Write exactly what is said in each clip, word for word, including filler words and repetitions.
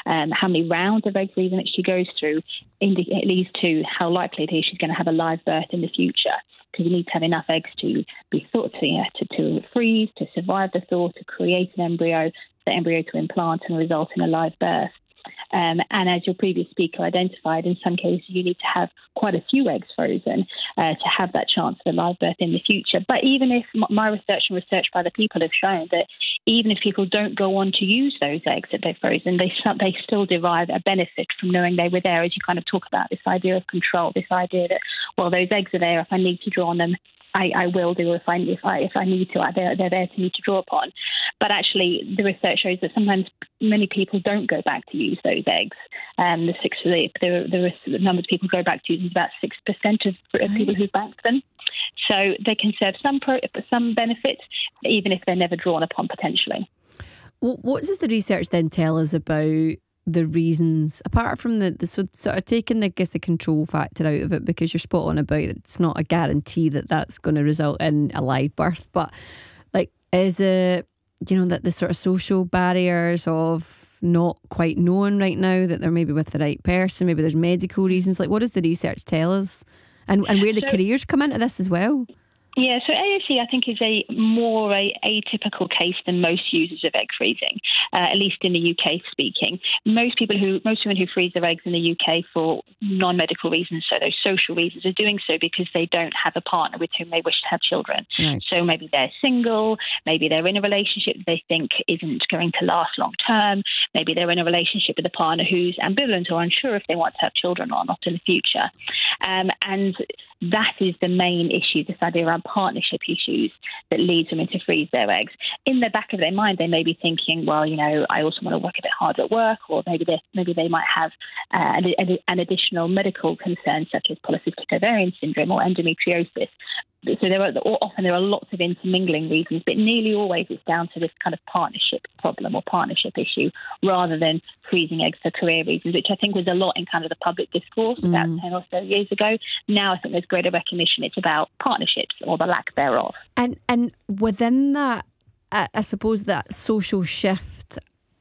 um, how many rounds of egg freezing that she goes through, indi- it leads to how likely it is she's going to have a live birth in the future. Because you need to have enough eggs to be thought to, you know, to, to freeze, to survive the thaw, to create an embryo, the embryo to implant and result in a live birth. Um, and as your previous speaker identified, in some cases you need to have quite a few eggs frozen uh, to have that chance of a live birth in the future. But even if my research and research by the people have shown that even if people don't go on to use those eggs that they've frozen, they, they still derive a benefit from knowing they were there, as you kind of talk about this idea of control, this idea that, well, those eggs are there. If I need to draw on them, I, I will do. If I if I if I need to, they're they're there to me to draw upon. But actually, the research shows that sometimes many people don't go back to use those eggs. Um, the six the the, the number of people who go back to use is about six percent of, of people who banked them. So they can serve some pro, some benefits, even if they're never drawn upon potentially. Well, what does the research then tell us about the reasons, apart from the, the so, sort of taking the, I guess, the control factor out of it, because you're spot on about it, it's not a guarantee that that's going to result in a live birth, but like, is it, you know, that the sort of social barriers of not quite knowing right now that they're maybe with the right person, maybe there's medical reasons, like what does the research tell us? And, and where the so, careers come into this as well? Yeah, so A S E, I think, is a more a atypical case than most users of egg freezing, uh, at least in the U K speaking. Most people who, most women who freeze their eggs in the U K for non-medical reasons, so those social reasons, are doing so because they don't have a partner with whom they wish to have children. Right. So maybe they're single, maybe they're in a relationship they think isn't going to last long term, maybe they're in a relationship with a partner who's ambivalent or unsure if they want to have children or not in the future. Um, and that is the main issue, this idea around partnership issues that leads women to freeze their eggs. In the back of their mind, they may be thinking, well, you know, I also want to work a bit harder at work, or maybe they maybe they might have uh, an, an additional medical concern such as polycystic ovarian syndrome or endometriosis. So there are often there are lots of intermingling reasons, but nearly always it's down to this kind of partnership problem or partnership issue rather than freezing eggs for career reasons, which I think was a lot in kind of the public discourse mm. about ten or so years ago. Now I think there's greater recognition it's about partnerships or the lack thereof. And and within that, I suppose that social shift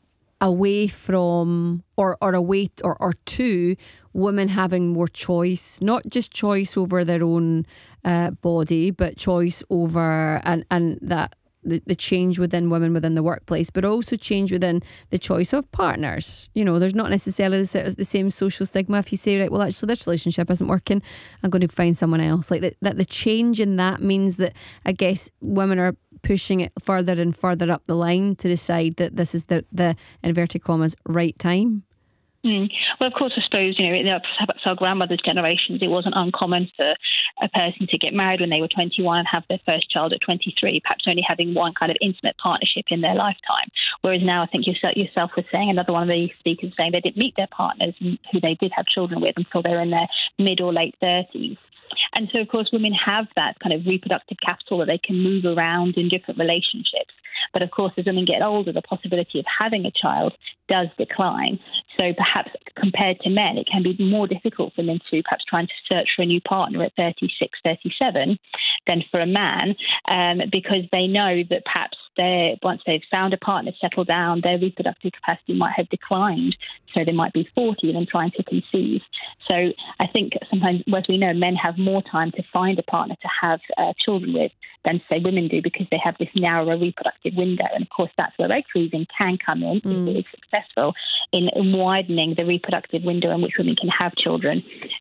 away from or, or away or, or to women having more choice, not just choice over their own uh, body, but choice over and, and that the, the change within women within the workplace, but also change within the choice of partners. You know, there's not necessarily the, the same social stigma if you say, right, well, actually this relationship isn't working, I'm going to find someone else. Like that, that the change in that means that I guess women are pushing it further and further up the line to decide that this is the, the inverted commas, right time. Mm. Well, of course, I suppose, you know, in our grandmother's generations, it wasn't uncommon for a person to get married when they were twenty-one and have their first child at twenty-three, perhaps only having one kind of intimate partnership in their lifetime. Whereas now I think yourself, yourself was saying, another one of the speakers saying they didn't meet their partners who they did have children with until they were in their mid or late thirties. And so, of course, women have that kind of reproductive capital that they can move around in different relationships. But, of course, as women get older, the possibility of having a child does decline. So perhaps compared to men, it can be more difficult for them to perhaps trying to search for a new partner at thirty-six, thirty-seven than for a man, um, because they know that perhaps they once they've found a partner, settled down, their reproductive capacity might have declined. So they might be forty and trying to conceive. So I think sometimes, as we know, men have more time to find a partner to have uh, children with than, say, women do, because they have this narrower reproductive window. And, of course, that's where egg freezing can come in, mm. if it is successful, in, in widening the reproductive window in which women can have children,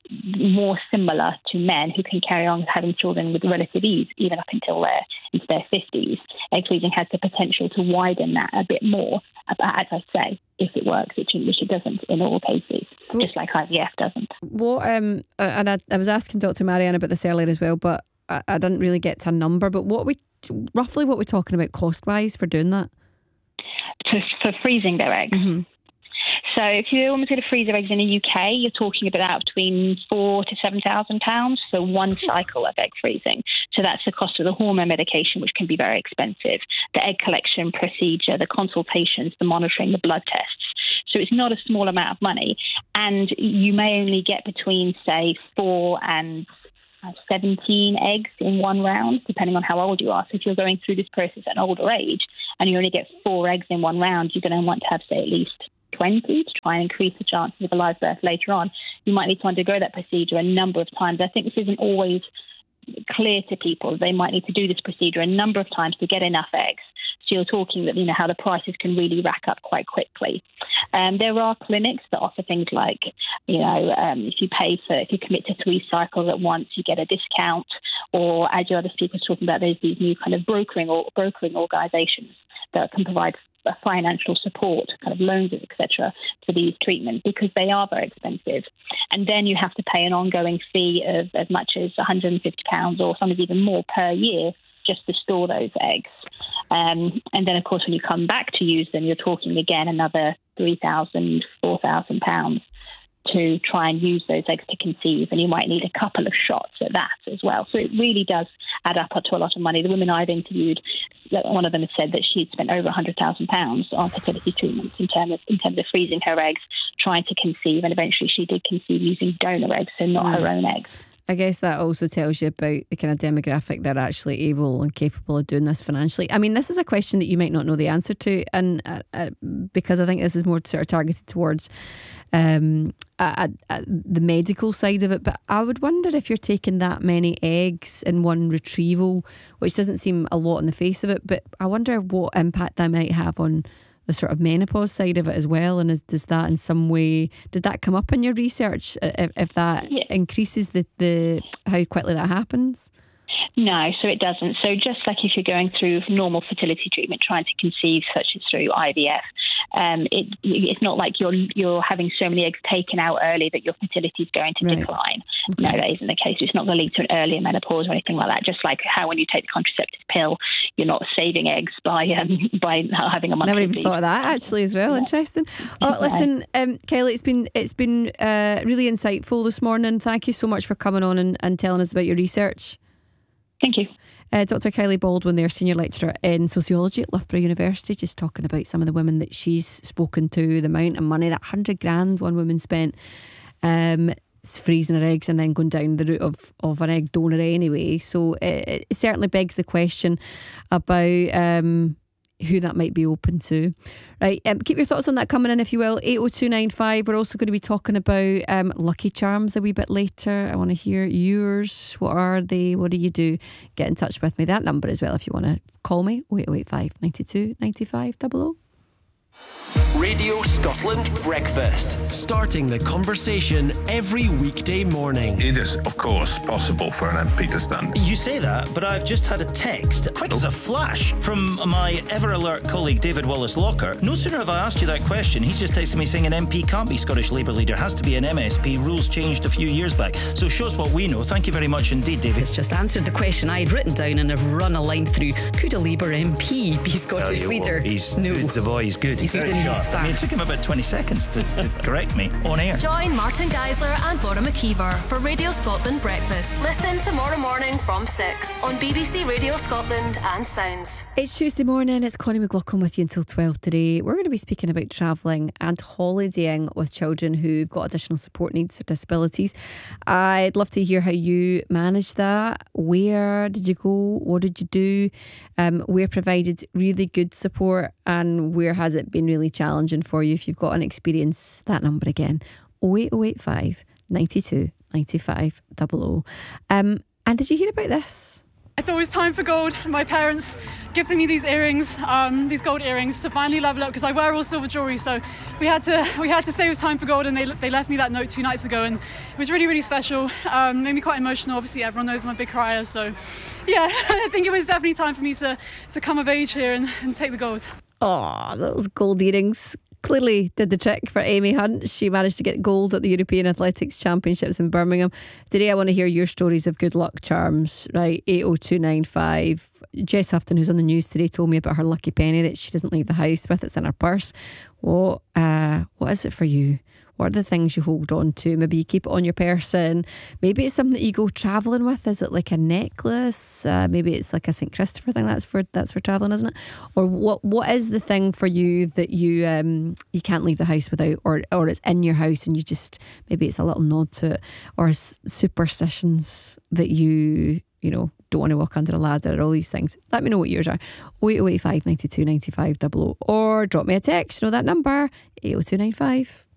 more similar to men who can carry on having children with relative ease, even up until their, into their fifties. Egg freezing has the potential to widen that a bit more, as I say, if it works, which, which it doesn't in all cases, well, just like I V F doesn't. What, um, and I, I was asking Doctor Marianne about this earlier as well, but I, I didn't really get to a number, but what we roughly what we're talking about cost-wise for doing that? To, for freezing their eggs? Mm-hmm. So if you're a woman going to freeze their eggs in the U K, you're talking about between four to seven thousand pounds for one cycle of egg freezing. So that's the cost of the hormone medication, which can be very expensive, the egg collection procedure, the consultations, the monitoring, the blood tests. So it's not a small amount of money, and you may only get between, say, four and seventeen eggs in one round, depending on how old you are. So if you're going through this process at an older age and you only get four eggs in one round, you're going to want to have, say, at least twenty to try and increase the chances of a live birth later on, you might need to undergo that procedure a number of times. I think this isn't always clear to people. They might need to do this procedure a number of times to get enough eggs. So you're talking that, you know, how the prices can really rack up quite quickly. Um, there are clinics that offer things like, you know, um, if you pay for, if you commit to three cycles at once, you get a discount. Or as your other speakers talking about, there's these new kind of brokering or brokering organisations that can provide financial support, kind of loans, et cetera, for these treatments because they are very expensive. And then you have to pay an ongoing fee of as much as one hundred fifty pounds or sometimes even more per year just to store those eggs. Um, and then, of course, when you come back to use them, you're talking again another three thousand, four thousand pounds to try and use those eggs to conceive. And you might need a couple of shots at that as well. So it really does add up to a lot of money. The women I've interviewed, one of them has said that she'd spent over one hundred thousand pounds on fertility treatments in terms of, in terms of freezing her eggs, trying to conceive. And eventually she did conceive using donor eggs, so not mm. her own eggs. I guess that also tells you about the kind of demographic that are actually able and capable of doing this financially. I mean, this is a question that you might not know the answer to, and uh, uh, because I think this is more sort of targeted towards um, uh, uh, the medical side of it. But I would wonder if you're taking that many eggs in one retrieval, which doesn't seem a lot in the face of it, but I wonder what impact that might have on the sort of menopause side of it as well. And is, does that in some way, did that come up in your research, if, if that yeah. increases the, the how quickly that happens? No, so it doesn't. So just like if you're going through normal fertility treatment, trying to conceive, such as through I V F, um, it, it's not like you're you're having so many eggs taken out early that your fertility is going to right. decline. Okay. No, that isn't the case. It's not going to lead to an earlier menopause or anything like that. Just like how when you take the contraceptive pill, you're not saving eggs by um, by not having a monthly. Never even bleed. thought of that actually as well. Yeah. Interesting. Oh, listen, um, Kelly, it's been it's been uh, really insightful this morning. Thank you so much for coming on and, and telling us about your research. Thank you. Uh, Doctor Kylie Baldwin there, Senior Lecturer in Sociology at Loughborough University, just talking about some of the women that she's spoken to, the amount of money, that hundred grand one woman spent um, freezing her eggs and then going down the route of, of an egg donor anyway. So it, it certainly begs the question about um, who that might be open to. Right, um, keep your thoughts on that coming in if you will. eight oh two nine five. We're also going to be talking about um, Lucky Charms a wee bit later. I want to hear yours. What are they? What do you do? Get in touch with me. That number as well if you want to call me. oh eight oh eight five, nine two, nine five double oh. Radio Scotland Breakfast. Starting the conversation every weekday morning. It is, of course, possible for an M P to stand. You say that, but I've just had a text, quick as a flash, from my ever-alert colleague David Wallace-Locker. No sooner have I asked you that question, he's just texted me saying an M P can't be Scottish Labour leader, has to be an M S P. Rules changed a few years back. So shows what we know. Thank you very much indeed, David. It's just answered the question I'd written down and have run a line through. Could a Labour M P be Scottish leader? What, he's no. Good. The boy is good. He's, he's very sharp. I mean, it took him about twenty seconds to, to correct me on air. Join Martin Geisler and Bora McKeever for Radio Scotland Breakfast. Listen tomorrow morning from six on B B C Radio Scotland and Sounds. It's Tuesday morning. It's Connie McLaughlin with you until twelve today. We're going to be speaking about travelling and holidaying with children who've got additional support needs or disabilities. I'd love to hear how you managed that. Where did you go? What did you do? Um, where provided really good support, and where has it been really challenging for you? If you've got an experience, that number again, oh eight oh eight five, nine two, nine five double oh. Um, and did you hear about this? I thought it was time for gold. My parents gifted me these earrings, um, these gold earrings, to finally level up because I wear all silver jewellery. So we had to we had to say it was time for gold, and they they left me that note two nights ago, and it was really really special. Um, made me quite emotional. Obviously, everyone knows I'm a big crier, so yeah, I think it was definitely time for me to to come of age here and, and take the gold. Oh, those gold earrings clearly did the trick for Amy Hunt. She managed to get gold at the European Athletics Championships in Birmingham. Today I want to hear your stories of good luck charms. Right, eight oh two nine five. Jess Houghton, who's on the news today, told me about her lucky penny that she doesn't leave the house with. It's in her purse. What, uh, what is it for you? What are the things you hold on to? Maybe you keep it on your person. Maybe it's something that you go travelling with. Is it like a necklace? Uh, maybe it's like a Saint Christopher thing. That's for that's for travelling, isn't it? Or what what is the thing for you that you um you can't leave the house without, or or it's in your house and you just, maybe it's a little nod to it, or superstitions that you you know don't want to walk under a ladder, all these things. Let me know what yours are. oh eight oh eight five, nine two, nine five, double oh, or drop me a text. You know that number, eight oh two nine five.